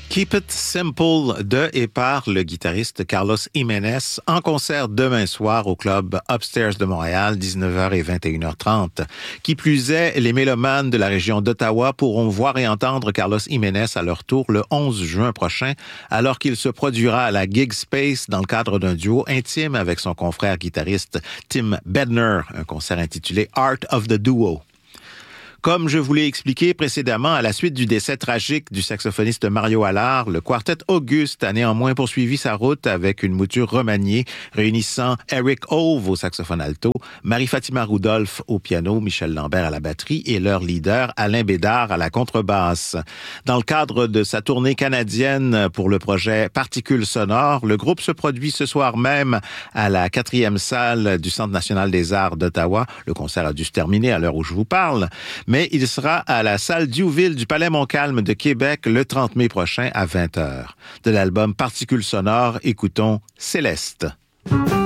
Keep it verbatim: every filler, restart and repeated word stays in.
Keep It Simple de et par le guitariste Carlos Jiménez en concert demain soir au club Upstairs de Montréal, dix-neuf heures et vingt et une heures trente. Qui plus est, les mélomanes de la région d'Ottawa pourront voir et entendre Carlos Jiménez à leur tour le onze juin prochain, alors qu'il se produira à la Gig Space dans le cadre d'un duo intime avec son confrère guitariste Tim Bedner, un concert intitulé Art of the Duo. Comme je vous l'ai expliqué précédemment, à la suite du décès tragique du saxophoniste Mario Allard, le quartet Auguste a néanmoins poursuivi sa route avec une mouture remaniée réunissant Eric Hove au saxophone alto, Marie-Fatima Rudolph au piano, Michel Lambert à la batterie et leur leader Alain Bédard à la contrebasse. Dans le cadre de sa tournée canadienne pour le projet Particules sonores, le groupe se produit ce soir même à la quatrième salle du Centre national des arts d'Ottawa. Le concert a dû se terminer à l'heure où je vous parle. Mais il sera à la salle Diouville du Palais Montcalm de Québec le trente mai prochain à vingt heures. De l'album Particules sonores, écoutons Céleste.